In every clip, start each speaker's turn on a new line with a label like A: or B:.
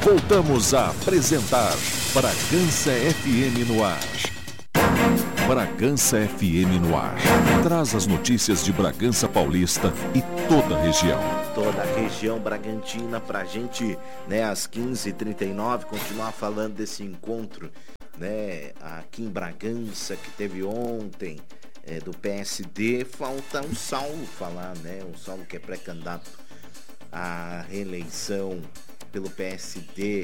A: Voltamos a apresentar Bragança FM no ar. Bragança FM no ar. Traz as notícias de Bragança Paulista e toda a região.
B: Toda a região bragantina pra gente, né, às 15h39, continuar falando desse encontro, né, aqui em Bragança, que teve ontem, do PSD. Falta o Saulo falar, né, o Saulo que é pré-candidato à reeleição pelo PSD,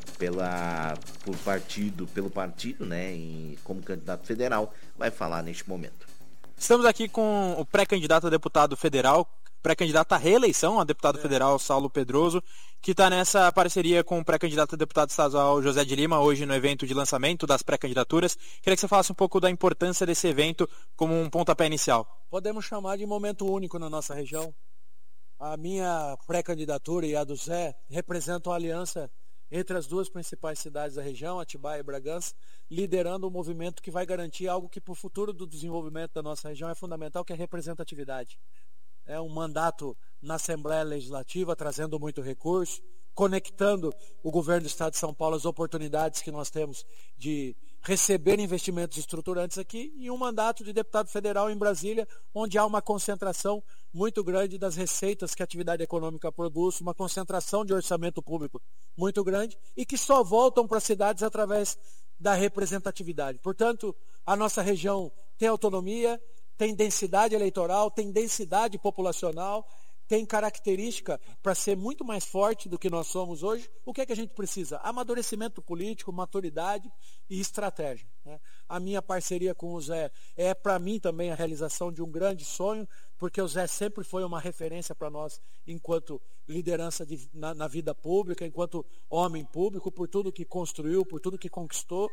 B: pelo partido, né, como candidato federal, vai falar neste momento.
C: Estamos aqui com o pré-candidato a deputado federal, pré-candidato à reeleição a deputado federal, Saulo Pedroso, que está nessa parceria com o pré-candidato a deputado estadual José de Lima, hoje no evento de lançamento das pré-candidaturas. Queria que você falasse um pouco da importância desse evento como um pontapé inicial.
D: Podemos chamar de momento único na nossa região. A minha pré-candidatura e a do Zé representam a aliança entre as duas principais cidades da região, Atibaia e Bragança, liderando um movimento que vai garantir algo que para o futuro do desenvolvimento da nossa região é fundamental, que é a representatividade. É um mandato na Assembleia Legislativa, trazendo muito recurso, conectando o governo do Estado de São Paulo às oportunidades que nós temos de receber investimentos estruturantes aqui, e um mandato de deputado federal em Brasília, onde há uma concentração muito grande das receitas que a atividade econômica produz, uma concentração de orçamento público muito grande, e que só voltam para as cidades através da representatividade. Portanto, a nossa região tem autonomia, tem densidade eleitoral, tem densidade populacional, tem característica para ser muito mais forte do que nós somos hoje. O que é que a gente precisa? Amadurecimento político, maturidade e estratégia, né? A minha parceria com o Zé é, para mim, também a realização de um grande sonho, porque o Zé sempre foi uma referência para nós enquanto liderança na vida pública, enquanto homem público, por tudo que construiu, por tudo que conquistou.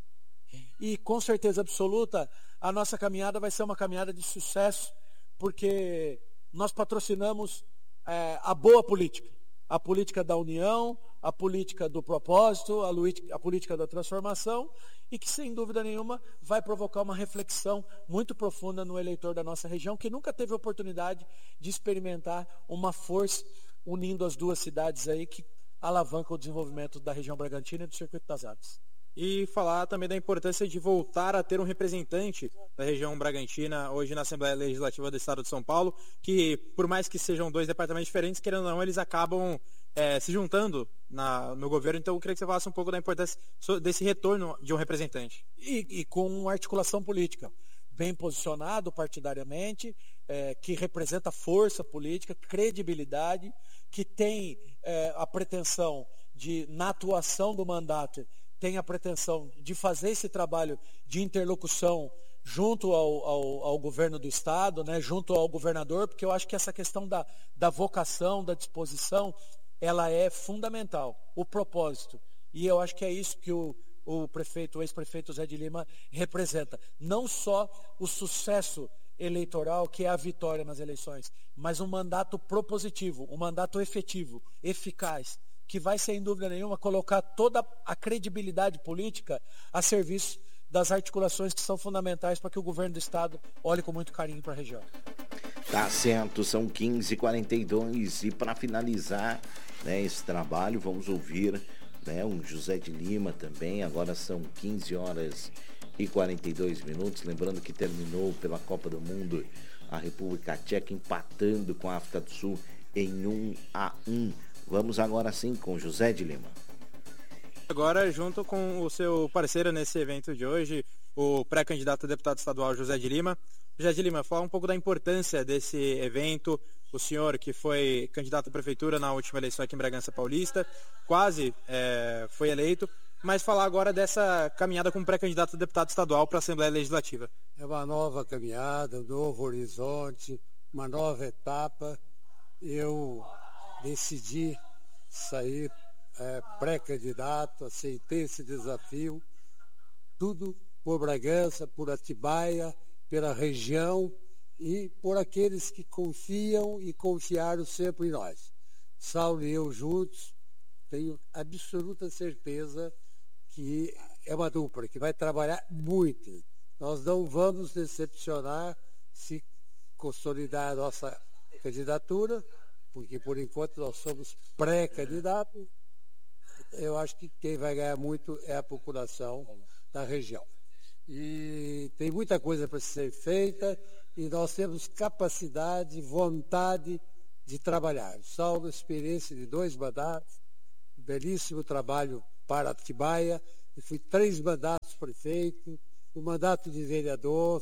D: E com certeza absoluta, a nossa caminhada vai ser uma caminhada de sucesso, porque nós patrocinamos a boa política, a política da união, a política do propósito, a política da transformação, e que sem dúvida nenhuma vai provocar uma reflexão muito profunda no eleitor da nossa região, que nunca teve oportunidade de experimentar uma força unindo as duas cidades aí, que alavanca o desenvolvimento da região Bragantina e do Circuito das Aves.
C: E falar também da importância de voltar a ter um representante da região Bragantina hoje na Assembleia Legislativa do Estado de São Paulo, que por mais que sejam dois departamentos diferentes, querendo ou não, eles acabam se juntando no governo. Então eu queria que você falasse um pouco da importância desse retorno de um representante.
D: E com articulação política, bem posicionado partidariamente, que representa força política, credibilidade, que tem a pretensão de, na atuação do mandato, tem a pretensão de fazer esse trabalho de interlocução junto ao governo do Estado, né, junto ao governador, porque eu acho que essa questão da vocação, da disposição, ela é fundamental, o propósito. E eu acho que é isso que o ex-prefeito Zé de Lima representa. Não só o sucesso eleitoral, que é a vitória nas eleições, mas um mandato propositivo, um mandato efetivo, eficaz, que vai, sem dúvida nenhuma, colocar toda a credibilidade política a serviço das articulações que são fundamentais para que o governo do Estado olhe com muito carinho para a região.
B: Tá certo, são 15h42 e para finalizar, né, esse trabalho, vamos ouvir, né, um José de Lima também. Agora são 15h42, lembrando que terminou pela Copa do Mundo a República Tcheca empatando com a África do Sul em 1-1. Vamos agora sim com José de Lima.
C: Agora, junto com o seu parceiro nesse evento de hoje, o pré-candidato a deputado estadual José de Lima. José de Lima, fala um pouco da importância desse evento. O senhor, que foi candidato à prefeitura na última eleição aqui em Bragança Paulista, quase foi eleito, mas falar agora dessa caminhada como pré-candidato a deputado estadual para a Assembleia Legislativa.
E: É uma nova caminhada, um novo horizonte, uma nova etapa. Eu decidi sair pré-candidato, aceitei esse desafio, tudo por Bragança, por Atibaia, pela região e por aqueles que confiam e confiaram sempre em nós. Saulo e eu juntos, tenho absoluta certeza que é uma dupla que vai trabalhar muito. Nós não vamos decepcionar se consolidar a nossa candidatura, porque por enquanto nós somos pré-candidatos. eu acho que quem vai ganhar muito é a população da região. E tem muita coisa para ser feita e nós temos capacidade, vontade de trabalhar. Salvo experiência de 2 mandatos, belíssimo trabalho para Atibaia, e fui 3 mandatos prefeito, um mandato de vereador,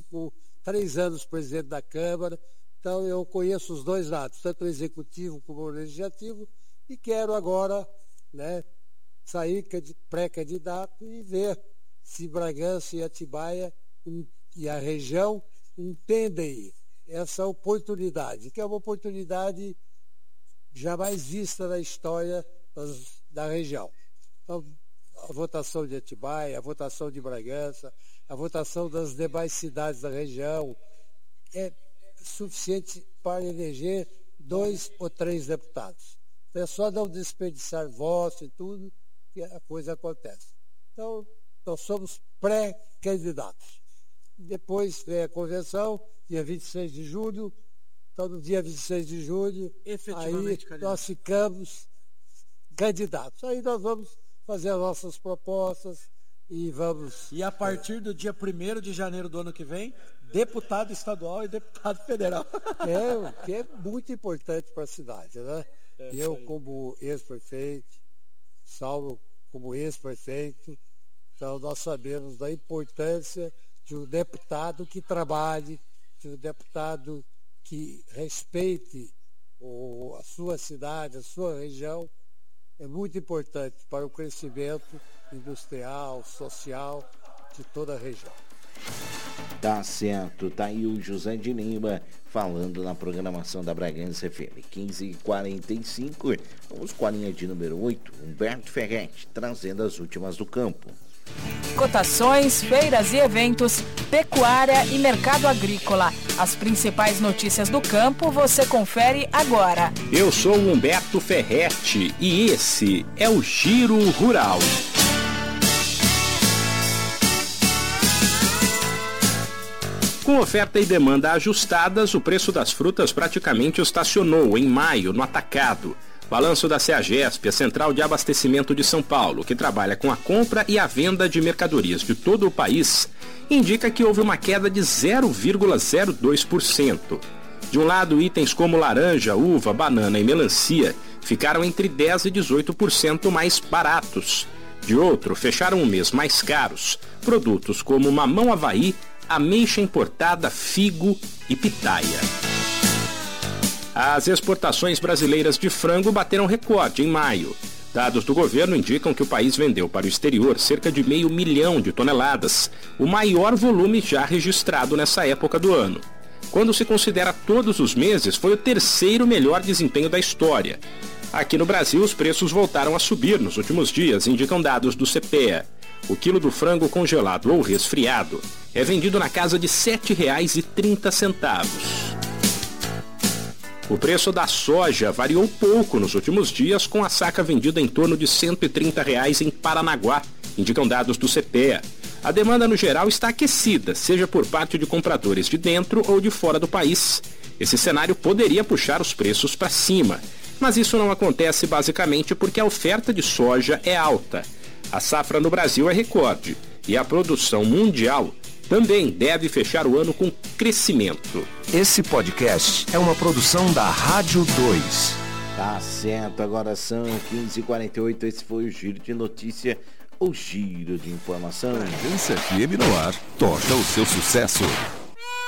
E: 3 anos presidente da Câmara. Então eu conheço os 2 lados, tanto o executivo como o legislativo, e quero agora, né, sair pré-candidato e ver se Bragança e Atibaia e a região entendem essa oportunidade, que é uma oportunidade jamais vista na história da região. Então, a votação de Atibaia, a votação de Bragança, a votação das demais cidades da região é suficiente para eleger 2 ou 3 deputados. Então, é só não desperdiçar votos e tudo que a coisa acontece. Então, nós somos pré-candidatos. Depois vem a convenção, dia 26 de julho. Então, no dia 26 de julho, aí nós ficamos candidatos. Aí nós vamos fazer as nossas propostas e vamos...
D: E a partir do dia 1º de janeiro do ano que vem, deputado estadual e deputado federal.
E: O que é muito importante para a cidade, né? Eu, como ex-prefeito, Saulo, como ex-prefeito, então nós sabemos da importância de um deputado que trabalhe, de um deputado que respeite a sua cidade, a sua região. É muito importante para o crescimento industrial, social de toda a região.
B: Tá certo, tá aí o José de Lima falando na programação da Bragança FM. 15h45, vamos com a linha de número 8, Humberto Ferretti, trazendo as últimas do campo.
F: Cotações, feiras e eventos, pecuária e mercado agrícola. As principais notícias do campo você confere agora.
G: Eu sou o Humberto Ferretti e esse é o Giro Rural. Com oferta e demanda ajustadas, o preço das frutas praticamente estacionou em maio no atacado. Balanço da CEAGESP, a Central de Abastecimento de São Paulo, que trabalha com a compra e a venda de mercadorias de todo o país, indica que houve uma queda de 0,02%. De um lado, itens como laranja, uva, banana e melancia ficaram entre 10% e 18% mais baratos. De outro, fecharam o mês mais caros, produtos como mamão Havaí, ameixa importada, figo e pitaia. As exportações brasileiras de frango bateram recorde em maio. Dados do governo indicam que o país vendeu para o exterior cerca de 500 mil de toneladas, o maior volume já registrado nessa época do ano. Quando se considera todos os meses, foi o 3º melhor desempenho da história. Aqui no Brasil, os preços voltaram a subir nos últimos dias, indicam dados do CPEA. O quilo do frango congelado ou resfriado é vendido na casa de R$ 7,30. O preço da soja variou pouco nos últimos dias, com a saca vendida em torno de R$ 130 em Paranaguá, indicam dados do CPEA. A demanda no geral está aquecida, seja por parte de compradores de dentro ou de fora do país. Esse cenário poderia puxar os preços para cima, mas isso não acontece basicamente porque a oferta de soja é alta. A safra no Brasil é recorde e a produção mundial também deve fechar o ano com crescimento.
A: Esse podcast é uma produção da Rádio 2.
B: Tá certo, agora são 15h48, esse foi o Giro de Notícia, o Giro de Informação.
A: Bragança FM no ar, toca o seu sucesso.